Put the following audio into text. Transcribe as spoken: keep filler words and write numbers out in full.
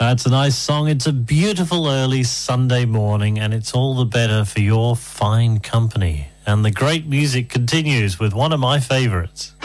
That's a nice song. It's a beautiful early Sunday morning, and it's all the better for your fine company. And the great music continues with one of my favorites.